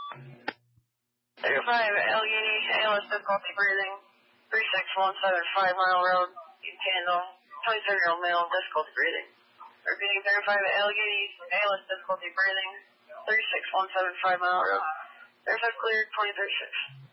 35 Allegheny, ALS difficulty breathing, 36175 Mile Road, in tandem, 23-year-old male, difficulty breathing. Repeating 35 Allegheny, ALS difficulty breathing, 36175 Mile Road. 35 cleared, 23-6.